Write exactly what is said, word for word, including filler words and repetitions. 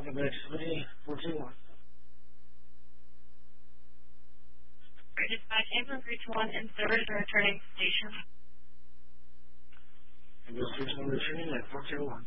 Quebec City, four two one. Dispatch, ambulance three two one in third, returning station. Ambulance three two one returning at four two one.